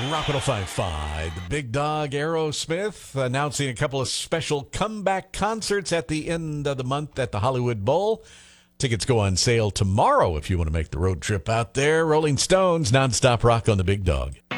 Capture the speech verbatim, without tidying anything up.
Rock one oh five point five, the big dog Aerosmith announcing a couple of special comeback concerts at the end of the month at the Hollywood Bowl. Tickets go on sale tomorrow if you want to make the road trip out there. Rolling Stones, nonstop rock on the big dog.